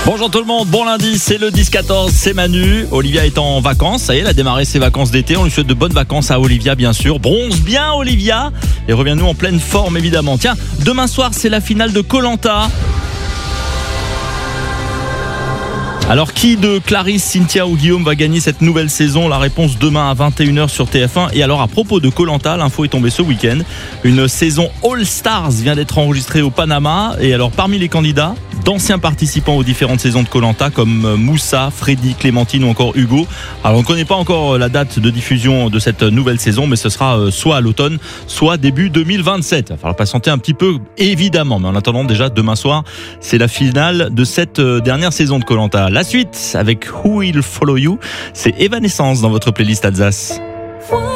Bonjour tout le monde, bon lundi, c'est le 10-14, c'est Manu. Olivia est en vacances, ça y est, elle a démarré ses vacances d'été. On lui souhaite de bonnes vacances à Olivia, bien sûr. Bronze bien, Olivia. Et reviens-nous en pleine forme, évidemment. Tiens, demain soir, c'est la finale de Koh-Lanta. Alors, qui de Clarisse, Cynthia ou Guillaume va gagner cette nouvelle saison? La réponse demain à 21h sur TF1. Et alors, à propos de Koh-Lanta, l'info est tombée ce week-end. Une saison All Stars vient d'être enregistrée au Panama. Et alors, parmi les candidats, d'anciens participants aux différentes saisons de Koh-Lanta comme Moussa, Freddy, Clémentine ou encore Hugo. Alors, on ne connaît pas encore la date de diffusion de cette nouvelle saison, mais ce sera soit à l'automne, soit début 2027. Il va falloir patienter un petit peu, évidemment. Mais en attendant, déjà, demain soir, c'est la finale de cette dernière saison de Koh-Lanta. La suite avec Who Will Follow You, c'est Evanescence dans votre playlist Alsace.